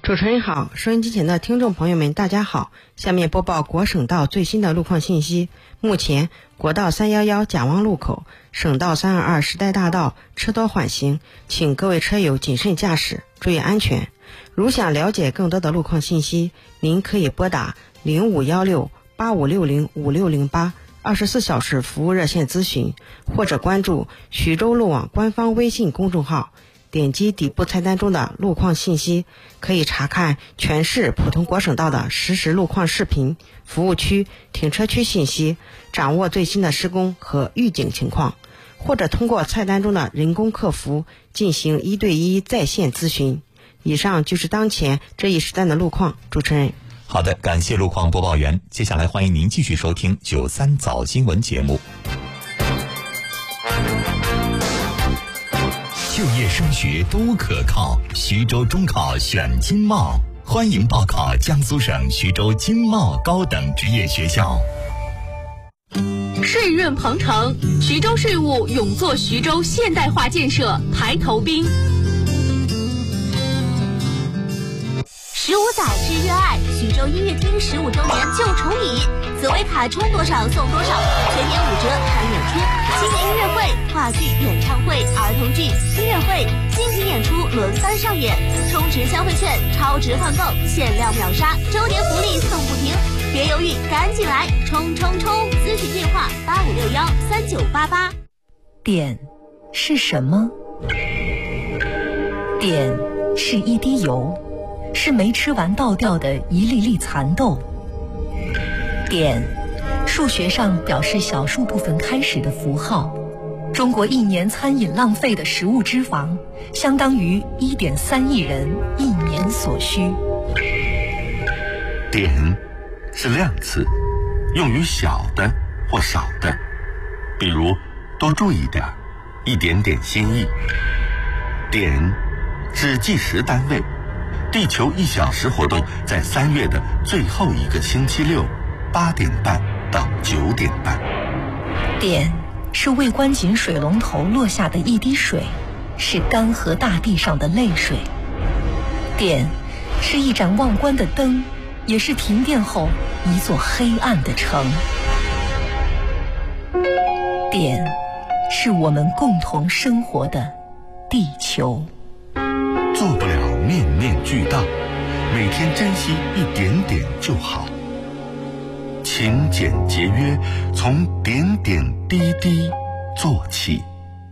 主持人好，收音机前的听众朋友们大家好，下面播报国省道最新的路况信息。目前国道311甲望路口、省道322时代大道车多缓行，请各位车友谨慎驾驶，注意安全。如想了解更多的路况信息，您可以拨打051685605608 24小时服务热线咨询，或者关注徐州路网官方微信公众号，点击底部菜单中的路况信息，可以查看全市普通国省道的实时路况视频、服务区、停车区信息，掌握最新的施工和预警情况，或者通过菜单中的人工客服进行1对1在线咨询。以上就是当前这一时段的路况，主持人。 好的，感谢路况播报员。接下来欢迎您继续收听93早新闻节目。就业升学都可靠，徐州中考选经贸，欢迎报考江苏省徐州经贸高等职业学校。 税润鹏程，徐州税务勇做徐州现代化建设排头兵。 15载之热爱，徐州音乐厅15周年就宠你，紫薇卡充多少送多少，全年5折看演出，青年音乐会、话剧、演唱会、儿童剧、音乐会、精品演出轮番上演，充值消费券，超值换购，限量秒杀，周年福利送不停，别犹豫，赶紧来，冲冲冲！咨询电话85613988。 碘是什么？碘是一滴油，是没吃完倒掉的一粒粒蚕豆。碘，数学上表示小数部分开始的符号。中国1年餐饮浪费的食物脂肪，相当于1.3亿人1年所需。 碘是量词，用于小的或少的，比如多注意点，一点点心意。碘是计时单位，地球1小时活动在3月的最后一个星期六8点半到9点半。 碘是未关紧水龙头落下的一滴水，是干涸大地上的泪水。碘是一盏忘关的灯，也是停电后一座黑暗的城。碘是我们共同生活的地球。 做不了面面俱到，每天珍惜一点点就好。勤俭节约，从点点滴滴做起。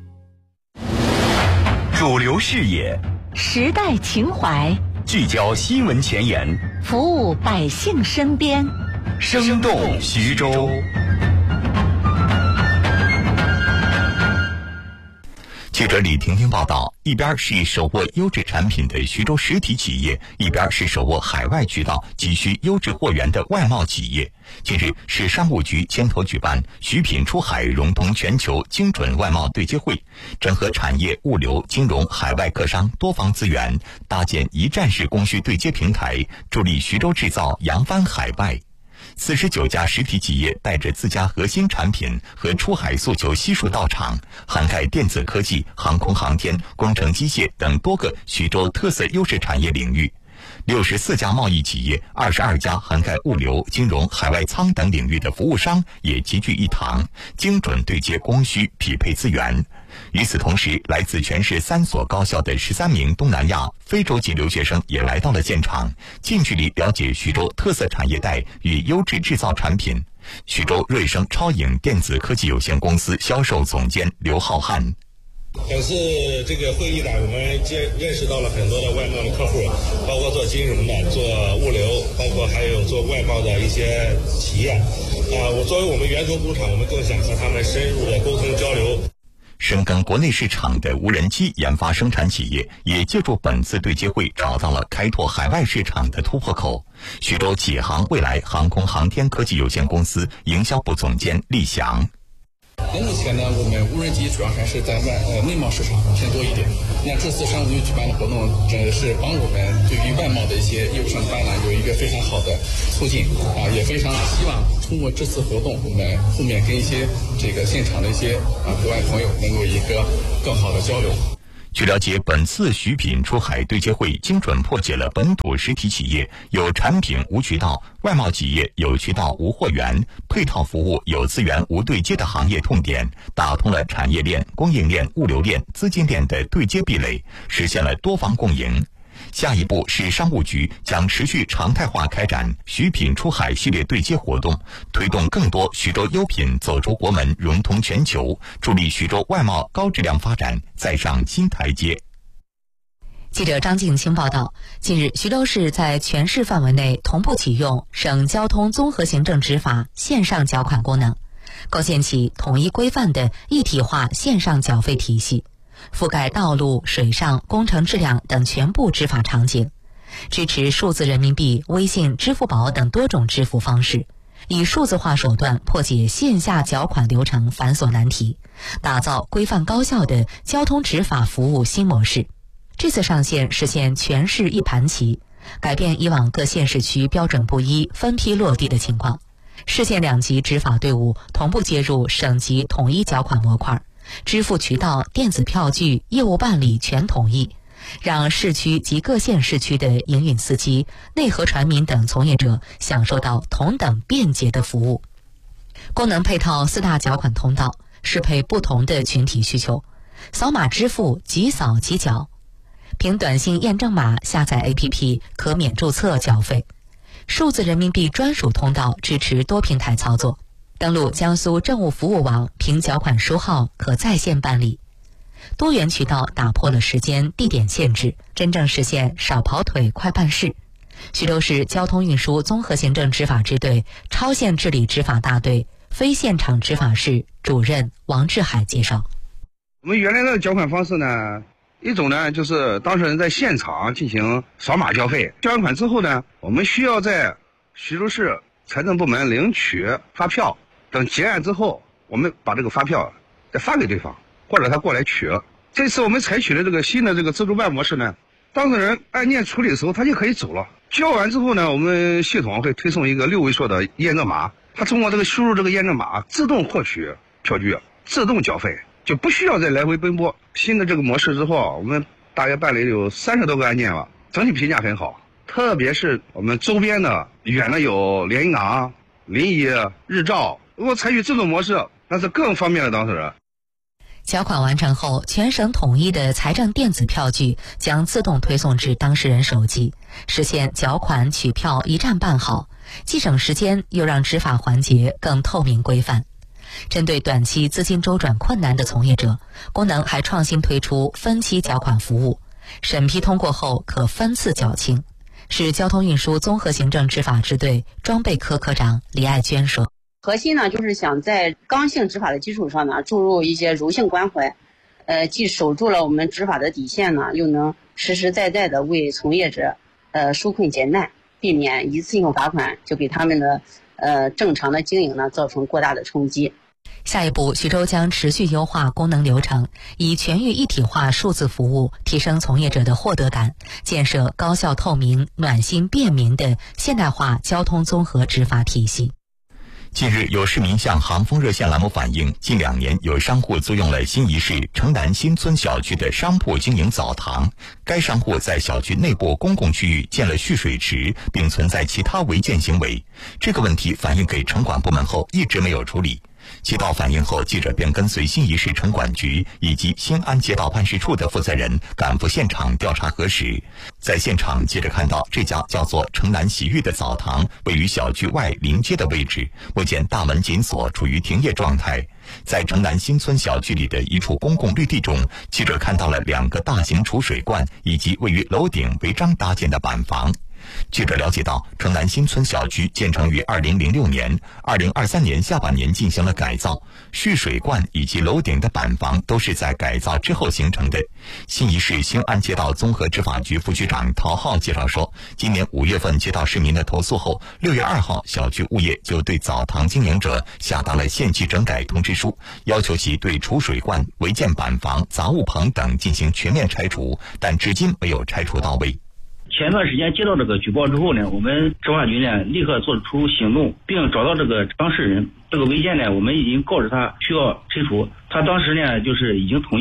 主流视野， 时代情怀， 聚焦新闻前沿， 服务百姓身边， 生动徐州。 记者李婷婷报道，一边是手握优质产品的徐州实体企业，一边是手握海外渠道急需优质货源的外贸企业。近日，市商务局牵头举办徐品出海融通全球精准外贸对接会，整合产业、物流、金融、海外客商多方资源，搭建一站式供需对接平台，助力徐州制造扬帆海外。49家实体企业带着自家核心产品和出海诉求悉数到场，涵盖电子科技、航空航天、工程机械等多个徐州特色优势产业领域。64家贸易企业、22家涵盖物流、金融、海外仓等领域的服务商也齐聚一堂，精准对接供需，匹配资源。与此同时，来自全市3所高校的13名东南亚、非洲籍留学生也来到了现场，近距离了解徐州特色产业带与优质制造产品。徐州瑞声超影电子科技有限公司销售总监刘浩瀚。 本次这个会议呢，我们认识到了很多的外贸的客户，包括做金融的、做物流，包括还有做外贸的一些企业。我作为我们源头工厂，我们更想和他们深入的沟通交流。 深耕国内市场的无人机研发生产企业也借助本次对接会找到了开拓海外市场的突破口。徐州启航未来航空航天科技有限公司营销部总监厉翔。 目前呢，我们无人机主要还是在内贸市场偏多一点。那这次商务局举办的活动，是帮我们对于外贸的一些业务上的发展有一个非常好的促进也非常希望通过这次活动，我们后面跟一些这个现场的一些国外朋友能够有一个更好的交流。 据了解，本次食品出海对接会精准破解了本土实体企业有产品无渠道、外贸企业有渠道无货源、配套服务有资源无对接的行业痛点，打通了产业链、供应链、物流链、资金链的对接壁垒，实现了多方共赢。下一步是商务局将持续常态化开展食品出海系列对接活动，推动更多徐州优品走出国门，融通全球，助力徐州外贸高质量发展再上新台阶。 记者张静清报道，近日徐州市在全市范围内同步启用省交通综合行政执法线上缴款功能，构建起统一规范的一体化线上缴费体系，覆盖道路、水上、工程质量等全部执法场景，支持数字人民币、微信、支付宝等多种支付方式，以数字化手段破解线下缴款流程繁琐难题，打造规范高效的交通执法服务新模式。这次上线实现全市一盘棋，改变以往各县市区标准不一、分批落地的情况。市县两级执法队伍同步接入省级统一缴款模块，支付渠道、电子票据、业务办理全统一，让市区及各县市区的营运司机、内河船民等从业者享受到同等便捷的服务。功能配套4大缴款通道，适配不同的群体需求，扫码支付，即扫即缴。凭短信验证码下载 APP 可免注册缴费。数字人民币专属通道支持多平台操作，登录江苏政务服务网凭缴款书号可在线办理。多元渠道打破了时间、地点限制，真正实现少跑腿、快办事。徐州市交通运输综合行政执法支队超县治理执法大队非现场执法室主任王志海介绍， 我们原来的缴款方式呢，一种呢就是当事人在现场进行扫码交费，交完款之后呢，我们需要在徐州市财政部门领取发票，等结案之后，我们把这个发票再发给对方，或者他过来取。这次我们采取的这个新的这个自助办模式呢，当事人案件处理的时候他就可以走了，交完之后呢，我们系统会推送一个6位数的验证码，他通过这个输入这个验证码自动获取票据，自动缴费，就不需要再来回奔波。新的这个模式之后，我们大约办理有30多个案件了，整体评价很好。特别是我们周边的远的有连云港、临沂、日照，如果采取这种模式，那是更方便了当事人。 缴款完成后，全省统一的财政电子票据将自动推送至当事人手机，实现缴款取票一站办好，既省时间又让执法环节更透明规范。针对短期资金周转困难的从业者，功能还创新推出分期缴款服务，审批通过后可分次缴清。市交通运输综合行政执法支队装备科科长李爱娟说， 核心呢就是想在刚性执法的基础上呢，注入一些柔性关怀，既守住了我们执法的底线呢，又能实实在在的为从业者纾困解难，避免一次性罚款就给他们的正常的经营呢造成过大的冲击。 下一步，徐州将持续优化功能流程，以全域一体化数字服务提升从业者的获得感，建设高效透明、暖心便民的现代化交通综合执法体系。 近日，有市民向杭丰热线栏目反映，近2年有商户租用了新沂市城南新村小区的商铺经营澡堂，该商户在小区内部公共区域建了蓄水池，并存在其他违建行为。这个问题反映给城管部门后，一直没有处理。接到反映后，记者便跟随新沂市城管局以及新安街道办事处的负责人赶赴现场调查核实。在现场，记者看到这家叫做城南洗浴的澡堂位于小区外临街的位置，目前大门紧锁，处于停业状态。在城南新村小区里的一处公共绿地中，记者看到了2个大型储水罐以及位于楼顶违章搭建的板房。记者了解到，城南新村小区建成于2006年，2023年下半年进行了改造，蓄水罐以及楼顶的板房都是在改造之后形成的。新沂市兴安街道综合执法局副局长陶浩介绍说，今年5月份接到市民的投诉后，6月2号小区物业就对澡堂经营者下达了限期整改通知书，要求其对储水罐、违建板房、杂物棚等进行全面拆除，但至今没有拆除到位。 前段时间接到这个举报之后呢，我们执法局呢立刻做出行动，并找到这个当事人。这个违建呢，我们已经告知他需要拆除，他当时呢就是已经同意了。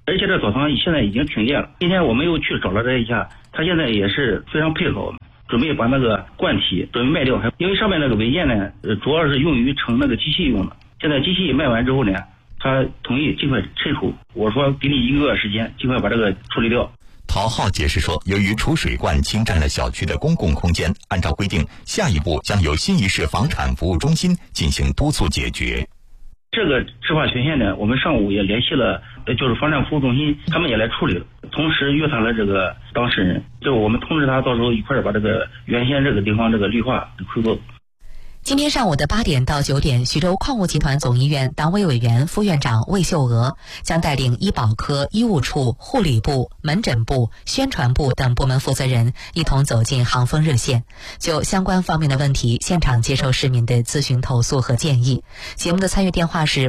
而且这澡堂现在已经停业了。今天我们又去找了他一下，他现在也是非常配合我们，准备把那个罐体准备卖掉，因为上面那个违建呢，主要是用于盛那个机器用的。现在机器卖完之后呢，他同意尽快拆除，我说给你1个月时间，尽快把这个处理掉。 陶浩解释说，由于储水罐侵占了小区的公共空间，按照规定，下一步将由新一市房产服务中心进行督促解决。 这个执法权限呢，我们上午也联系了，就是房产服务中心，他们也来处理了，同时约谈了这个当事人，就我们通知他到时候一块儿把这个原先这个地方这个绿化恢复。 今天上午的8点到9点，徐州矿物集团总医院党委委员、副院长魏秀娥将带领医保科、医务处、护理部、门诊部、宣传部等部门负责人一同走进航风热线，就相关方面的问题现场接受市民的咨询投诉和建议。节目的参与电话是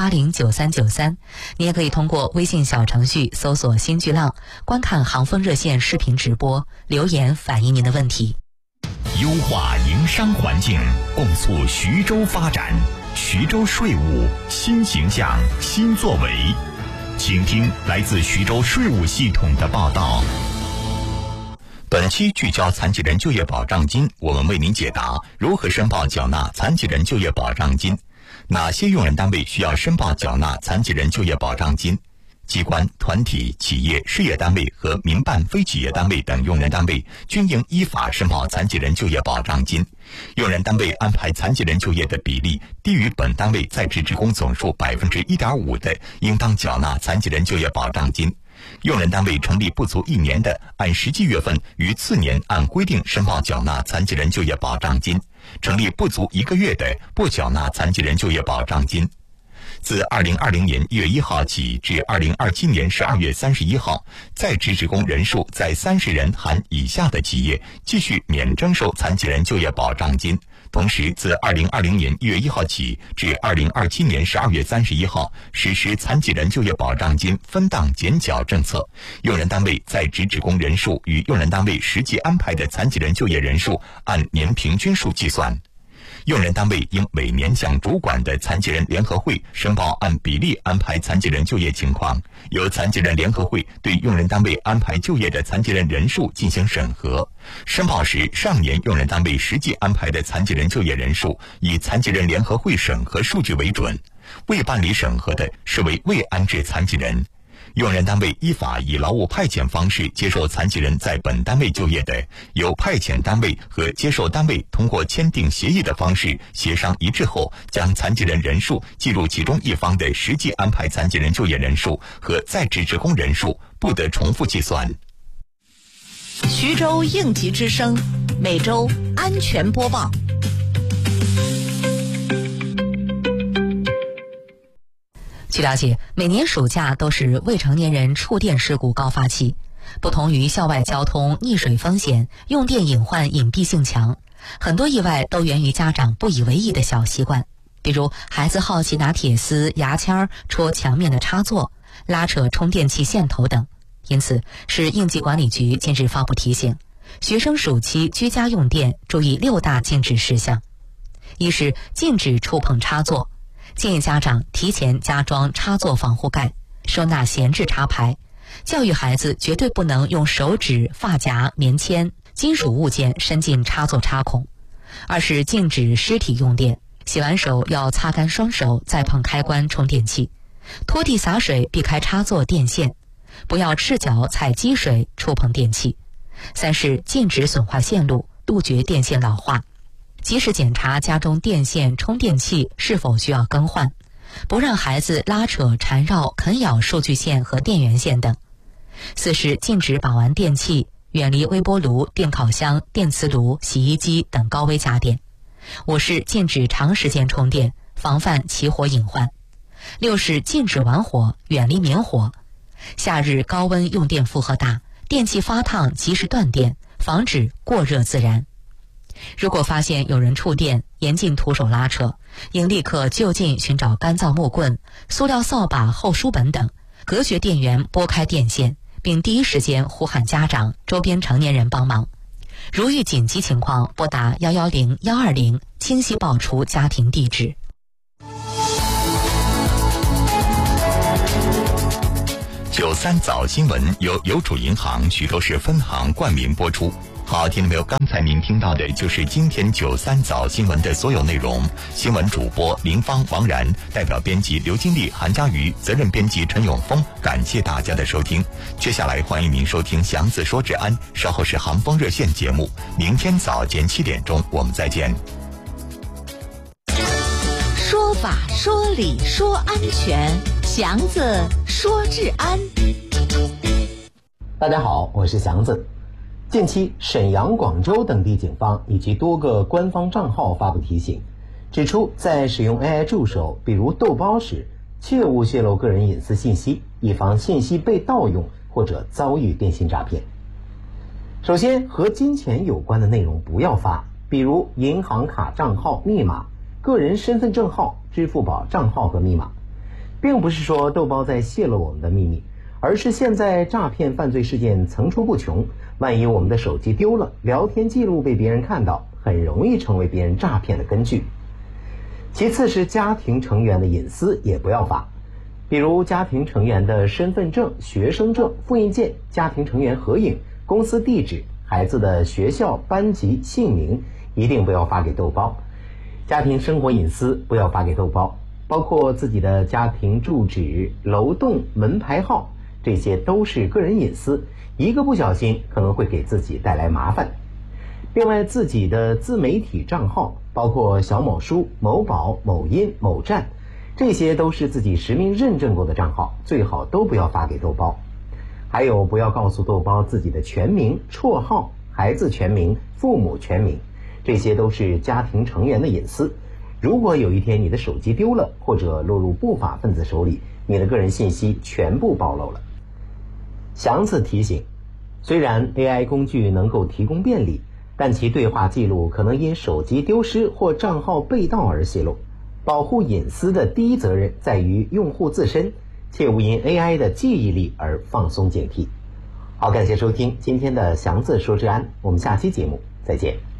80809393，你也可以通过微信小程序搜索新巨浪，观看航风热线视频直播，留言反映您的问题。 优化营商环境，共促徐州发展。徐州税务新形象、新作为。请听来自徐州税务系统的报道。本期聚焦残疾人就业保障金，我们为您解答如何申报缴纳残疾人就业保障金，哪些用人单位需要申报缴纳残疾人就业保障金。机关、团体、企业、事业单位和民办非企业单位等用人单位均应依法申报残疾人就业保障金。用人单位安排残疾人就业的比例低于本单位在职职工总数 1.5% 的，应当缴纳残疾人就业保障金。用人单位成立不足1年的，按实际月份于次年按规定申报缴纳残疾人就业保障金；成立不足1个月的，不缴纳残疾人就业保障金。自2020年1月1号起至2027年12月31号，在职职工人数在30人含以下的企业继续免征收残疾人就业保障金。同时，自2020年1月1号起至2027年12月31号，实施残疾人就业保障金分档减缴政策。用人单位在职职工人数与用人单位实际安排的残疾人就业人数按年平均数计算。用人单位应每年向主管的残疾人联合会申报按比例安排残疾人就业情况，由残疾人联合会对用人单位安排就业的残疾人人数进行审核。申报时，上年用人单位实际安排的残疾人就业人数以残疾人联合会审核数据为准，未办理审核的视为未安置残疾人。用人单位依法以劳务派遣方式接受残疾人在本单位就业的，由派遣单位和接受单位通过签订协议的方式协商一致后，将残疾人人数计入其中一方的实际安排残疾人就业人数和在职职工人数，不得重复计算。 徐州应急之声，每周安全播报。 据了解，每年暑假都是未成年人触电事故高发期。不同于校外交通，溺水风险、用电隐患隐蔽性强，很多意外都源于家长不以为意的小习惯，比如孩子好奇拿铁丝、牙签戳墙面的插座，拉扯充电器线头等。因此，市应急管理局近日发布提醒，学生暑期居家用电注意6大禁止事项。一是禁止触碰插座，建议家长提前加装插座防护盖，收纳闲置插排，教育孩子绝对不能用手指、发夹、棉签、金属物件伸进插座插孔。二是禁止尸体用电，洗完手要擦干双手再碰开关充电器，拖地洒水避开插座电线，不要赤脚踩积水触碰电器。三是禁止损坏线路，杜绝电线老化，及时检查家中电线、充电器是否需要更换，不让孩子拉扯、缠绕、啃咬数据线和电源线等。四是禁止把玩电器，远离微波炉、电烤箱、电磁炉、洗衣机等高危家电。五是禁止长时间充电，防范起火隐患。六是禁止玩火，远离明火。夏日高温用电负荷大，电器发烫及时断电，防止过热自燃。如果发现有人触电，严禁徒手拉扯，应立刻就近寻找干燥木棍、塑料扫把、厚书本等，隔绝电源，拨开电线，并第一时间呼喊家长、周边成年人帮忙。如遇紧急情况，拨打110、120，清晰报出家庭地址。 93早新闻由邮储银行徐州市分行冠名播出。好，听众朋友，刚才您听到的就是今天93早新闻的所有内容。新闻主播林芳、王然，代表编辑刘金丽、韩佳瑜，责任编辑陈永峰，感谢大家的收听。接下来欢迎您收听祥子说治安，稍后是航风热线节目。明天早间7点钟我们再见。 说法说理说安全，祥子说治安。 大家好，我是祥子。近期，沈阳、广州等地警方以及多个官方账号发布提醒，指出在使用 AI 助手，比如豆包时，切勿泄露个人隐私信息，以防信息被盗用或者遭遇电信诈骗。首先，和金钱有关的内容不要发，比如银行卡账号密码、个人身份证号、支付宝账号和密码。并不是说豆包在泄露我们的秘密，而是现在诈骗犯罪事件层出不穷，万一我们的手机丢了，聊天记录被别人看到，很容易成为别人诈骗的根据。其次是家庭成员的隐私也不要发，比如家庭成员的身份证、学生证、复印件、家庭成员合影、公司地址、孩子的学校、班级、姓名，一定不要发给豆包。家庭生活隐私不要发给豆包，包括自己的家庭住址、楼栋、门牌号，这些都是个人隐私，一个不小心可能会给自己带来麻烦。另外，自己的自媒体账号，包括小某书、某宝、某音、某站，这些都是自己实名认证过的账号，最好都不要发给豆包。还有，不要告诉豆包自己的全名、绰号、孩子全名、父母全名，这些都是家庭成员的隐私。如果有一天你的手机丢了，或者落入不法分子手里，你的个人信息全部暴露了。详细提醒，虽然 AI 工具能够提供便利，但其对话记录可能因手机丢失或账号被盗而泄露。保护隐私的第一责任在于用户自身，切勿因 AI 的记忆力而放松警惕。好，感谢收听今天的详字说治安，我们下期节目再见。